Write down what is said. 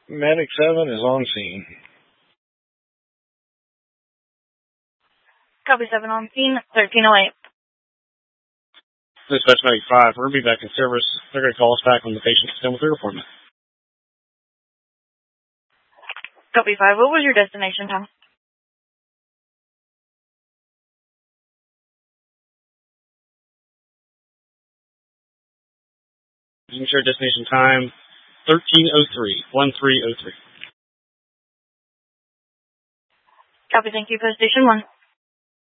Medic 7 is on scene. Copy 7 on scene, 1308. Dispatch Medic 5, we're going to be back in service. They're going to call us back when the patient is done with their appointment. Copy 5, what was your destination time? Ensure destination time, 1303. Copy, thank you, Post Station 1.